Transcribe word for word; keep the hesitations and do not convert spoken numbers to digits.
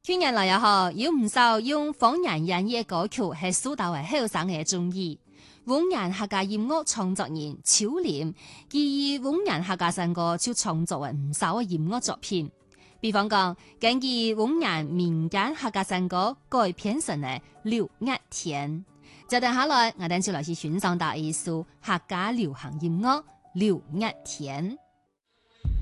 去年來又好，有唔少用方言演繹歌曲係受到係後生嘅中意。豐原客家音樂創作人秋廉，基於豐原客家山歌就創作咗唔少嘅音樂作品。比方講，根據豐原民間客家山歌改編成嘅《六月天》。接住下來，我哋就來去欣賞到一首客家流行音樂《六月天》。